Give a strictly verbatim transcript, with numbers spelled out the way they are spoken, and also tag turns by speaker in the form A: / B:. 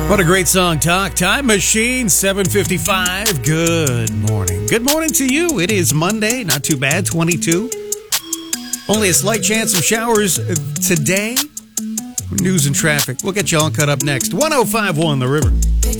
A: What a great song, Talk Time Machine, seven fifty-five. Good morning. Good morning to you. It is Monday, not too bad, twenty-two. Only a slight chance of showers today. News and traffic. We'll get you all caught up next. one oh five point one The River.